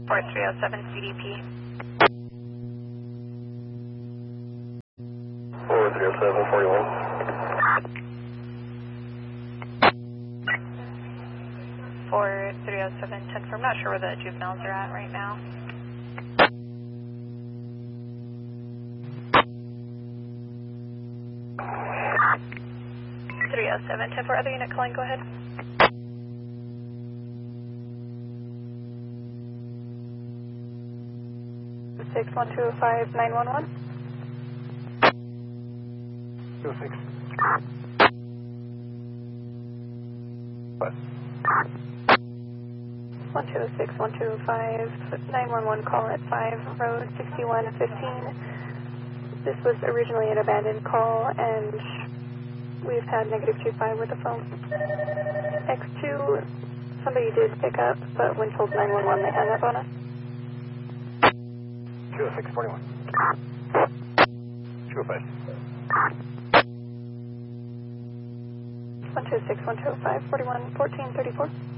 4307 CDP. 430741. 4307 10. I'm not sure where the juveniles are at right now. 307 10 for other unit calling, go ahead. Six 1205 911. 26. What? 1206 1205 911 call at 5 Road 6115. This was originally an abandoned call and we've had -25 with the phone. X2, somebody did pick up, but when told 911 they hung up on us. 20641. 205. 126 1205 41 14 34.